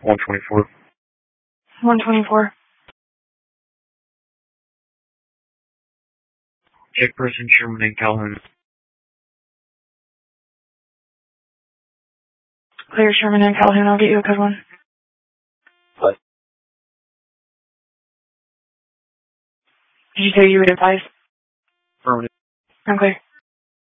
124. 124. Check person Sherman and Calhoun. Clear Sherman and Calhoun. I'll get you a code 1. What? Did you say you would advise? Affirmative. I'm clear.